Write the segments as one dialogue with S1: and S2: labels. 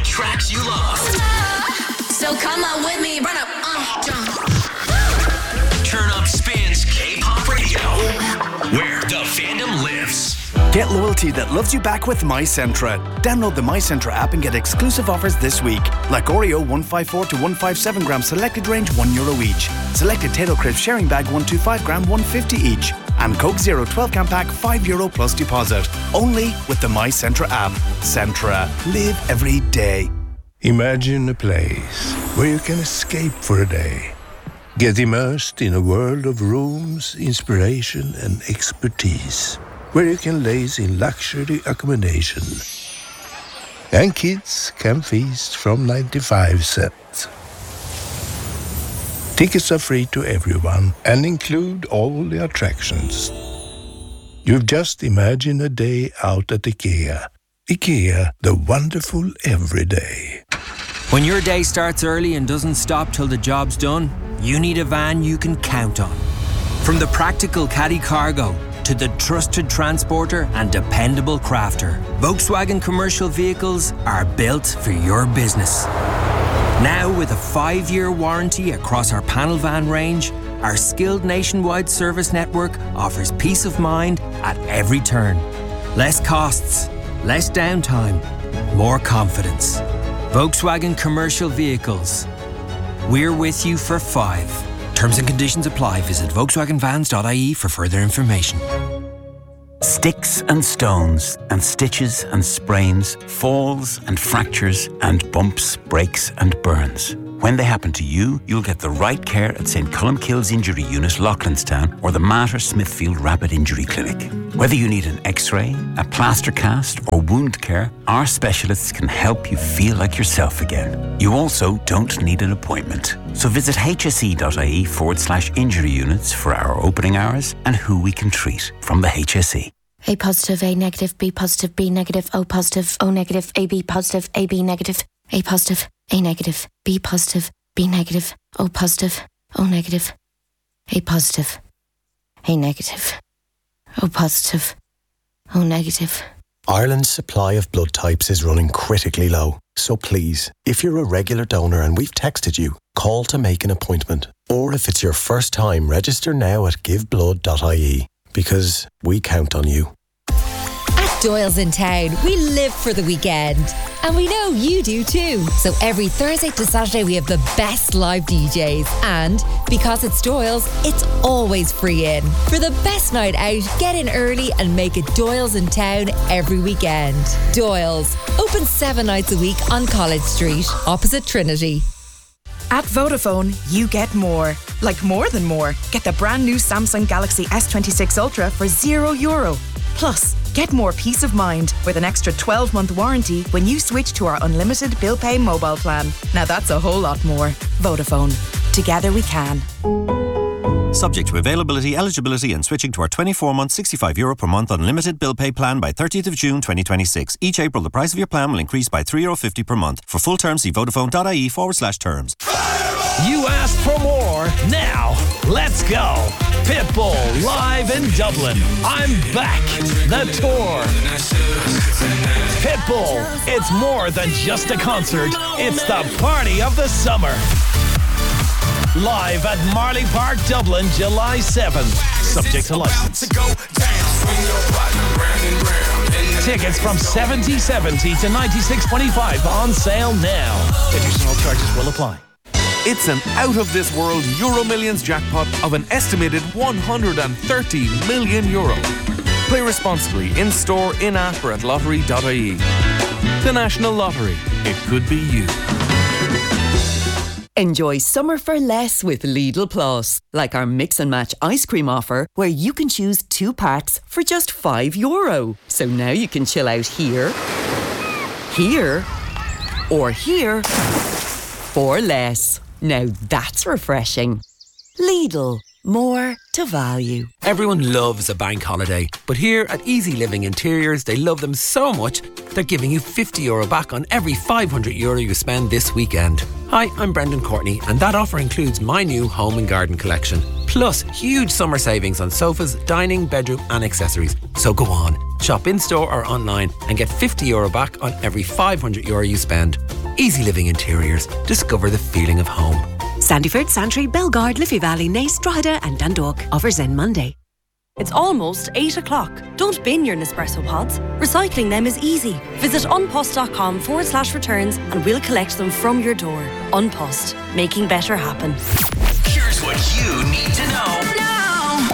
S1: tracks you love.
S2: So come on with me, run up, jump.
S1: Turn Up Spins K-Pop Radio, where the fandom lives.
S3: Get loyalty that loves you back with MyCentra. Download the MyCentra app and get exclusive offers this week. Like Oreo 154 to 157 gram selected range €1 each. Selected Tato Crisp sharing bag 125 gram 150 each. And Coke Zero 12 can pack €5 plus deposit. Only with the MyCentra app. Centra. Live every day.
S4: Imagine a place where you can escape for a day. Get immersed in a world of rooms, inspiration and expertise. Where you can laze in luxury accommodation. And kids can feast from 95 cents. Tickets are free to everyone and include all the attractions. You've just imagined a day out at IKEA. IKEA, the wonderful everyday.
S5: When your day starts early and doesn't stop till the job's done, you need a van you can count on. From the practical Caddy Cargo to the trusted transporter and dependable crafter, Volkswagen commercial vehicles are built for your business. Now with a 5-year warranty across our panel van range, our skilled nationwide service network offers peace of mind at every turn. Less costs, less downtime, more confidence. Volkswagen commercial vehicles. We're with you for 5. Terms and conditions apply. Visit volkswagenvans.ie for further information.
S6: Sticks and stones and stitches and sprains, falls and fractures and bumps, breaks and burns. When they happen to you, you'll get the right care at St. Columkille's Injury Unit, Loughlinstown, or the Mater Smithfield Rapid Injury Clinic. Whether you need an X-ray, a plaster cast or wound care, our specialists can help you feel like yourself again. You also don't need an appointment. So visit hse.ie/injury units for our opening hours and who we can treat from the HSE.
S7: A positive, A negative, B positive, B negative, O positive, O negative, AB positive, AB negative, A positive, A negative, B positive, B negative, O positive, O negative, A positive, A negative, O positive, O negative.
S8: Ireland's supply of blood types is running critically low. So please, if you're a regular donor and we've texted you, call to make an appointment. Or if it's your first time, register now at giveblood.ie, because we count on you.
S9: At Doyle's in Town, we live for the weekend. And we know you do too. So every Thursday to Saturday, we have the best live DJs. And because it's Doyle's, it's always free in. For the best night out, get in early and make it Doyle's in Town every weekend. Doyle's, open 7 nights a week on College Street, opposite Trinity.
S10: At Vodafone, you get more. Like more than more. Get the brand new Samsung Galaxy S26 Ultra for €0. Plus, get more peace of mind with an extra 12-month warranty when you switch to our unlimited bill pay mobile plan. Now that's a whole lot more. Vodafone. Together we can.
S11: Subject to availability, eligibility and switching to our 24-month €65 per month unlimited bill pay plan by 30th of June 2026. Each April, the price of your plan will increase by €3.50 per month. For full terms, see vodafone.ie/terms.
S12: You asked for more. Now, let's go. Pitbull live in Dublin. I'm back. The tour. Pitbull. It's more than just a concert. It's the party of the summer. Live at Marley Park, Dublin, July 7th. Subject to license. Tickets from $70.70 to $96.25 on sale now. Additional charges will apply.
S13: It's an out-of-this-world Euro Millions jackpot of an estimated €130 million. Play responsibly in-store, in-app or at lottery.ie. The National Lottery. It could be you.
S14: Enjoy summer for less with Lidl Plus. Like our mix and match ice cream offer, where you can choose 2 packs for just €5. So now you can chill out here, or here for less. Now that's refreshing. Lidl. More to value.
S15: Everyone loves a bank holiday, but here at Easy Living Interiors, they love them so much, they're giving you €50 back on every €500 you spend this weekend. Hi, I'm Brendan Courtney, and that offer includes my new home and garden collection. Plus, huge summer savings on sofas, dining, bedroom and accessories. So go on, Shop in-store or online and get €50 back on every €500 you spend. Easy Living Interiors. Discover the feeling of home.
S16: Sandyford, Santry, Belgard, Liffey Valley, Naas, Drogheda and Dundalk. Offers end Monday. It's almost 8 o'clock. Don't bin your Nespresso pods. Recycling them is easy. Visit unpost.com/returns and we'll collect them from your door. Unpost. Making better happen.
S1: Here's what you need to know. Now.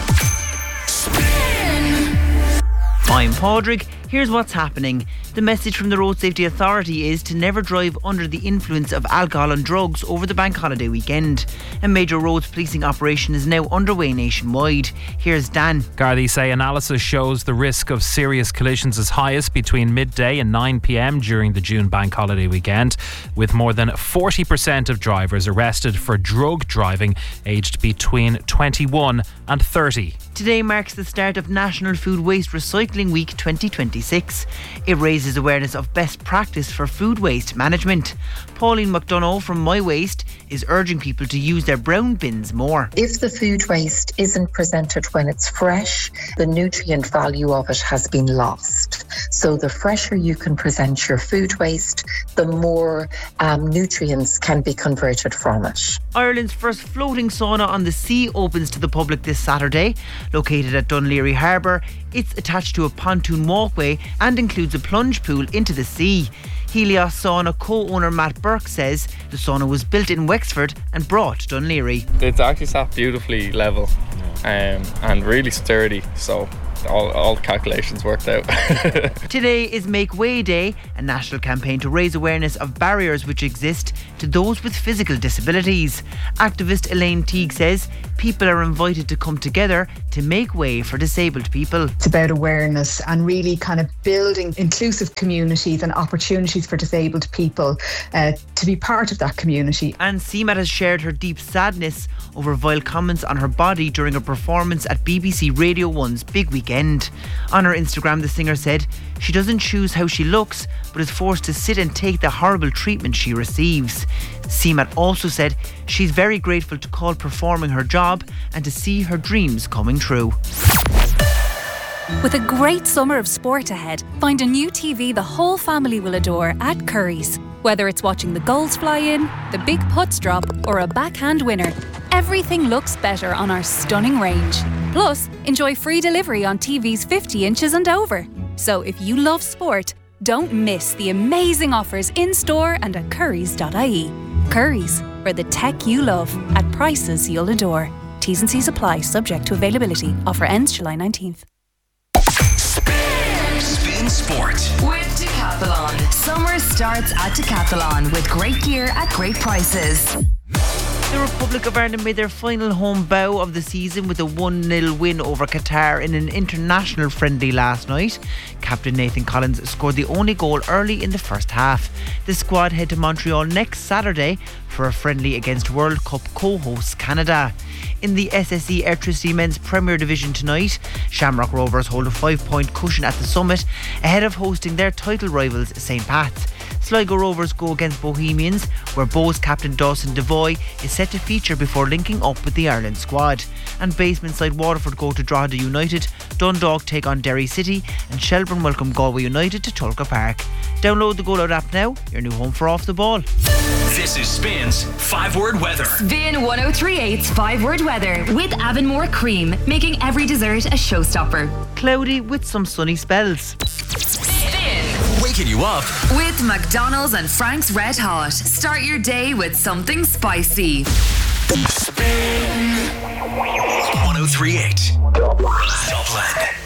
S1: Spin.
S17: I'm Padraig. Here's what's happening. The message from the Road Safety Authority is to never drive under the influence of alcohol and drugs over the bank holiday weekend. A major roads policing operation is now underway nationwide. Here's Dan.
S18: Gardaí say analysis shows the risk of serious collisions is highest between midday and 9 p.m. during the June bank holiday weekend, with more than 40% of drivers arrested for drug driving aged between 21 and 30.
S17: Today marks the start of National Food Waste Recycling Week 2026. It raises awareness of best practice for food waste management. Pauline McDonough from My Waste is urging people to use their brown bins more.
S19: If the food waste isn't presented when it's fresh, the nutrient value of it has been lost. So the fresher you can present your food waste, the more nutrients can be converted from it.
S17: Ireland's first floating sauna on the sea opens to the public this Saturday. Located at Dún Laoghaire Harbour, it's attached to a pontoon walkway and includes a plunge pool into the sea. Helios Sauna co-owner Matt Burke says the sauna was built in Wexford and brought to Dún Laoghaire.
S20: It's actually sat beautifully level and really sturdy, so all the calculations worked out.
S17: Today is Make Way Day, a national campaign to raise awareness of barriers which exist to those with physical disabilities. Activist Elaine Teague says people are invited to come together to make way for disabled people.
S21: It's about awareness and really kind of building inclusive communities and opportunities for disabled people to be part of that community.
S17: And CMAT has shared her deep sadness over vile comments on her body during a performance at BBC Radio 1's Big Weekend. On her Instagram, the singer said she doesn't choose how she looks, but is forced to sit and take the horrible treatment she receives. CMAT also said she's very grateful to call performing her job and to see her dreams coming true.
S22: With a great summer of sport ahead, find a new TV the whole family will adore at Curry's. Whether it's watching the goals fly in, the big putts drop, or a backhand winner, everything looks better on our stunning range. Plus, enjoy free delivery on TVs 50 inches and over. So if you love sport, don't miss the amazing offers in-store and at currys.ie. Currys, for the tech you love at prices you'll adore. T's and C's apply, subject to availability. Offer ends July 19th.
S1: Spin Sport
S2: with Decathlon. Summer starts at Decathlon with great gear at great prices.
S17: The Republic of Ireland made their final home bow of the season with a 1-0 win over Qatar in an international friendly last night. Captain Nathan Collins scored the only goal early in the first half. The squad head to Montreal next Saturday for a friendly against World Cup co-hosts Canada. In the SSE Airtricity Men's Premier Division tonight, Shamrock Rovers hold a 5-point cushion at the summit ahead of hosting their title rivals St. Pat's. Sligo Rovers go against Bohemians, where Bows captain Dawson Devoy is set to feature before linking up with the Ireland squad. And basement side Waterford go to Drogheda United, Dundalk take on Derry City, and Shelburne welcome Galway United to Tulka Park. Download the Go Loud app now, your new home for Off the Ball.
S1: This is Spin's 5-word weather.
S2: Spin 1038's 5-word weather with Avonmore Cream, making every dessert a showstopper.
S17: Cloudy with some sunny spells.
S1: Waking you up
S2: With McDonald's and Frank's Red Hot. Start your day with something spicy.
S1: Spin 1038 Dublin.